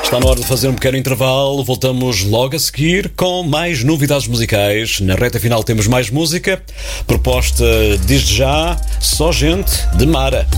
Está na hora de fazer um pequeno intervalo. Voltamos logo a seguir com mais novidades musicais. Na reta final temos mais música. Proposta desde já, Só Gente de Mara.